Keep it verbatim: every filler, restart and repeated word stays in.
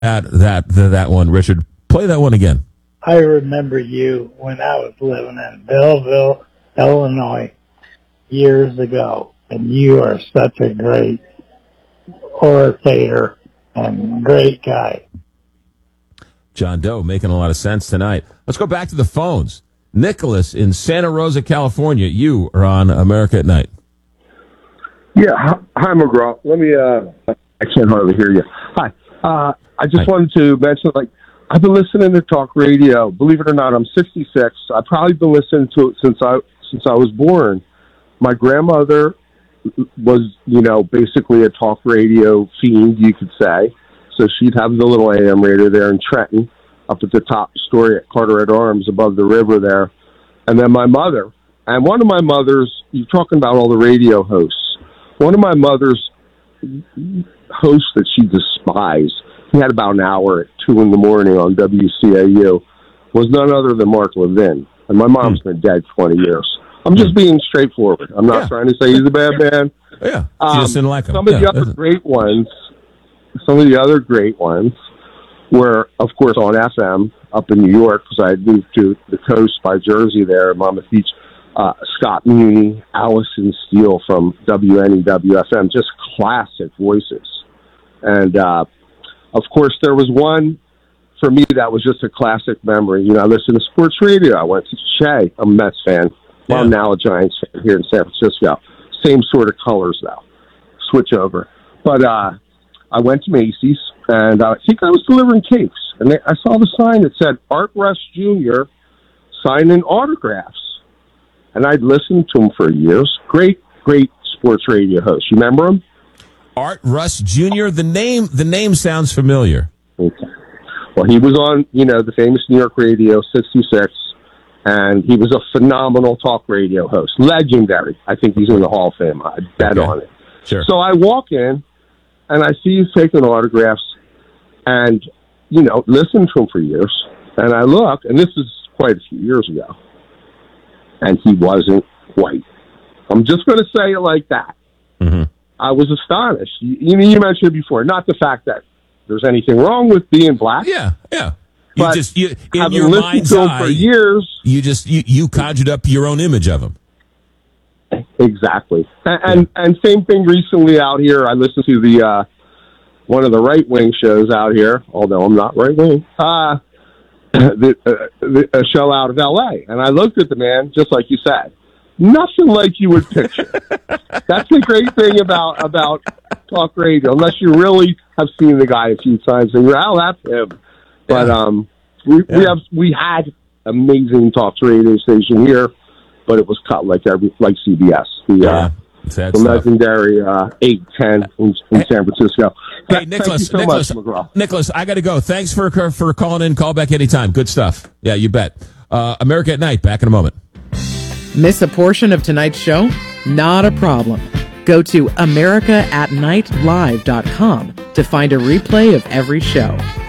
that that that one, Richard. Play that one again. I remember you when I was living in Belleville, Illinois, years ago, and you are such a great orator and great guy. John Doe making a lot of sense tonight. Let's go back to the phones. Nicholas in Santa Rosa, California. You are on America at Night. Yeah, hi, McGraw. Let me, uh, I can't hardly hear you. Hi. Uh, I just hi. wanted to mention, like, I've been listening to talk radio. Believe it or not, I'm sixty-six. I've probably been listening to it since I since I was born. My grandmother was, you know, basically a talk radio fiend, you could say. So she'd have the little A M radio there in Trenton, up at the top story at Carteret Arms above the river there. And then my mother, and one of my mother's, you're talking about all the radio hosts, one of my mother's hosts that she despised, he had about an hour at two in the morning on W C A U, was none other than Mark Levin. And my mom's been dead twenty years. I'm just being straightforward. I'm not yeah. trying to say he's a bad man. Yeah, um, just didn't like him. Some of yeah. the other great ones, some of the other great ones were, of course, on F M up in New York, because I had moved to the coast by Jersey there, Monmouth Beach. Uh, Scott Muni, Allison Steele from W N E W F M, just classic voices. And, uh, of course, there was one for me that was just a classic memory. You know, I listened to sports radio. I went to Shea. I'm a Mets fan. Well, yeah. I'm now a Giants fan here in San Francisco. Same sort of colors, though. Switch over. But uh, I went to Macy's, and I think I was delivering cakes. And they, I saw the sign that said, Art Russ Junior signing autographs. And I'd listened to him for years. Great, great sports radio host. You remember him? Art Russ Junior The name, the name sounds familiar. Okay. Well, he was on, you know, the famous New York radio, sixty-six, and he was a phenomenal talk radio host. Legendary. I think he's in the Hall of Fame. I bet okay. on it. Sure. So I walk in, and I see he's taking autographs, and, you know, listened to him for years. And I look, and this is quite a few years ago, and he wasn't white. I'm just going to say it like that. Mm-hmm. I was astonished. You, you mentioned it before. Not the fact that there's anything wrong with being black. Yeah, yeah. You but just you, in having your listened mind's to him eye, for years, you just you, you conjured up your own image of him. Exactly. And and, yeah. and same thing recently out here. I listened to the uh, one of the right wing shows out here, although I'm not right wing. Uh, the, uh, the a show out of L A, and I looked at the man just like you said. Nothing like you would picture. That's the great thing about about talk radio, unless you really have seen the guy a few times and you're, oh, that's him. But yeah. um, we yeah. we have we had amazing talk radio station here, but it was cut like every like C B S, the yeah. uh, the legendary uh, eight ten in, in hey, San Francisco. Hey, Th- Nicholas, so Nicholas, much, Nicholas, I got to go. Thanks for for calling in. Call back anytime. Good stuff. Yeah, you bet. Uh, America at Night. Back in a moment. Miss a portion of tonight's show? Not a problem. Go to america at night live dot com to find a replay of every show.